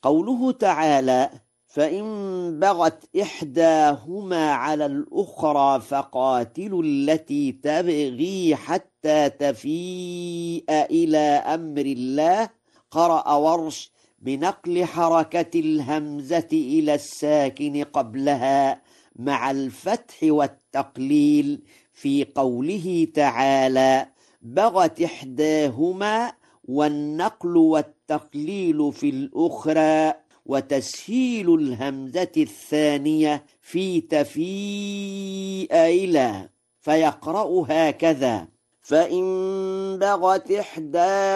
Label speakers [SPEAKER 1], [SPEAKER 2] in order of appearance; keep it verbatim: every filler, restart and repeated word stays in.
[SPEAKER 1] قوله تعالى: فإن بغت إحداهما على الأخرى فقاتلوا التي تبغي حتى تفيء إلى أمر الله، قرأ ورش بنقل حركة الهمزة إلى الساكن قبلها مع الفتح والتقليل في قوله تعالى: بغت إحداهما، والنقل والتقليل في الأخرى، وتسهيل الهمزة الثانية في تفيء إلى، فيقرأ هكذا: فإن بغت إحداهما